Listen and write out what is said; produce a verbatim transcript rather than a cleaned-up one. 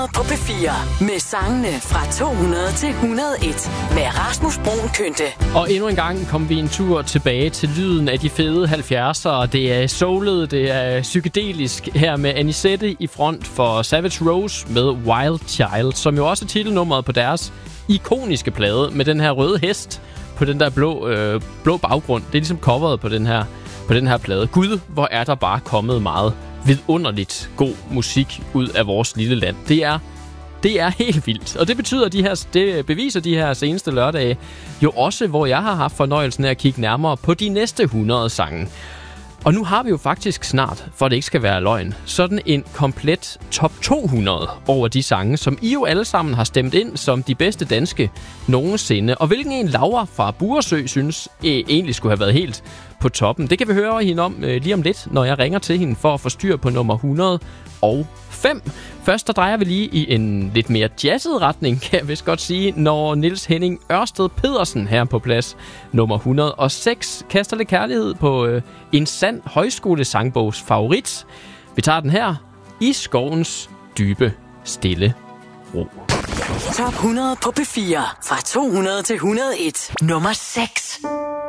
På P fire med sangene fra to hundrede til et hundrede og et med Rasmus Bruun Kynte. Og endnu en gang kom vi en tur tilbage til lyden af de fede halvfjerdser. Det er soulet, det er psykedelisk her med Anisette i front for Savage Rose med Wild Child, som jo også er titelnummeret på deres ikoniske plade med den her røde hest på den der blå, øh, blå baggrund. Det er ligesom coveret på den her, på den her plade. Gud, hvor er der bare kommet meget vidunderligt god musik ud af vores lille land. Det er, det er helt vildt. Og det betyder, de her, det beviser de her seneste lørdage jo også, hvor jeg har haft fornøjelsen af at kigge nærmere på de næste hundrede sange. Og nu har vi jo faktisk snart, for det ikke skal være løgn, sådan en komplet top to hundrede over de sange, som I jo alle sammen har stemt ind som de bedste danske nogensinde. Og hvilken en Laura fra Buresø synes eh, egentlig skulle have været helt på toppen. Det kan vi høre hende om eh, lige om lidt, når jeg ringer til hende for at få styr på nummer et hundrede og fem. Først der drejer vi lige i en lidt mere jazzet retning, kan jeg vist godt sige, når Niels Henning Ørsted Pedersen her på plads nummer et hundrede og seks kaster lidt kærlighed på øh, en sand højskolesangbogs favorit. Vi tager den her i skovens dybe stille ro. Top hundrede på P fire fra to hundrede til et hundrede og et. Nummer seks.